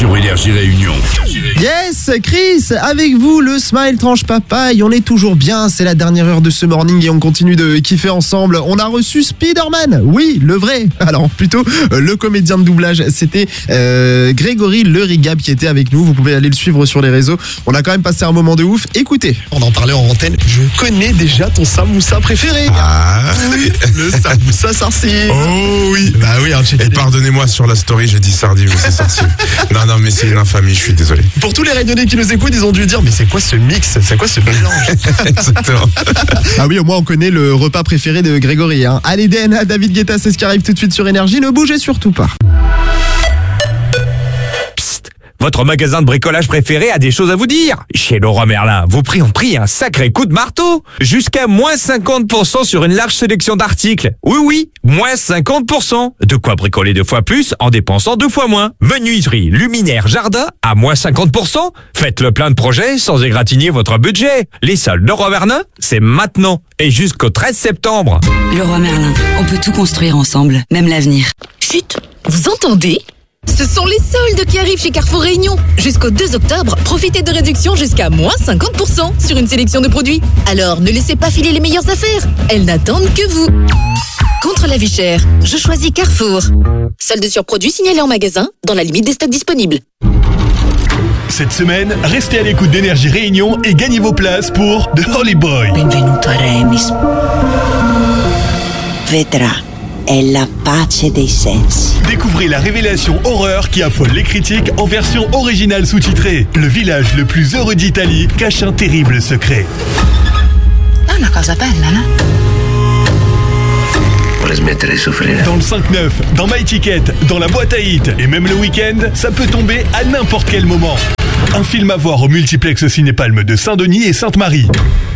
sur Énergie Réunion. Yes, Chris, avec vous, le Smile Tranche Papaye. On est toujours bien, c'est la dernière heure de ce morning et on continue de kiffer ensemble. On a reçu Spider-Man, oui, le vrai. Alors, plutôt le comédien de doublage. C'était Grégory Le Rigab qui était avec nous. Vous pouvez aller le suivre sur les réseaux. On a quand même passé un moment de ouf. Écoutez. On en parlait en antenne. Je connais déjà ton samoussa préféré. Ah oui. Le samoussa sorcier. Oh oui. Bah oui, hein, Et pardonnez-moi, sur la story, j'ai dit sardine, mais c'est sorti. Non, mais c'est une infamie, je suis désolé. Pour tous les Réunionnais qui nous écoutent, ils ont dû dire, mais c'est quoi ce mix? C'est quoi ce mélange? Exactement. Ah oui, au moins on connaît le repas préféré de Grégory. Hein. Allez, DNA, David Guetta, c'est ce qui arrive tout de suite sur Énergie. Ne bougez surtout pas. Votre magasin de bricolage préféré a des choses à vous dire. Chez Leroy Merlin, vos prix ont pris un sacré coup de marteau. Jusqu'à moins 50% sur une large sélection d'articles. Oui, moins 50%. De quoi bricoler 2 fois plus en dépensant 2 fois moins. Menuiserie, luminaire, jardin à moins 50%. Faites le plein de projets sans égratigner votre budget. Les soldes Leroy Merlin, c'est maintenant et jusqu'au 13 septembre. Leroy Merlin, on peut tout construire ensemble, même l'avenir. Chut, vous entendez ? Ce sont les soldes qui arrivent chez Carrefour Réunion. Jusqu'au 2 octobre, profitez de réductions jusqu'à moins 50% sur une sélection de produits. Alors ne laissez pas filer les meilleures affaires. Elles n'attendent que vous. Contre la vie chère, je choisis Carrefour. Soldes sur produits signalés en magasin, dans la limite des stocks disponibles. Cette semaine, restez à l'écoute d'Énergie Réunion et gagnez vos places pour The Holy Boy. Benvenuto a Remis. Vedrà, è la pace dei sensi. Découvrez la révélation horreur qui affole les critiques en version originale sous-titrée. Le village le plus heureux d'Italie cache un terrible secret. È una cosa bella, no? Dans le 5-9, dans MyTicket, dans la boîte à hit et même le week-end, ça peut tomber à n'importe quel moment. Un film à voir au multiplex Cinépalme de Saint-Denis et Sainte-Marie.